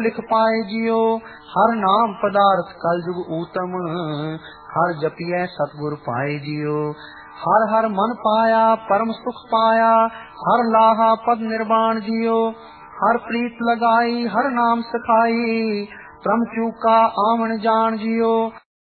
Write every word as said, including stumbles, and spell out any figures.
लिख पाए जियो। हर नाम पदार्थ कल जुग ऊतम, हर जपिए सतगुर पाए जियो। हर हर मन पाया परम सुख पाया, हर लाहा पद निर्वाण जियो। हर प्रीत लगाई हर नाम सखाई, प्रम चूका आमन जान जियो।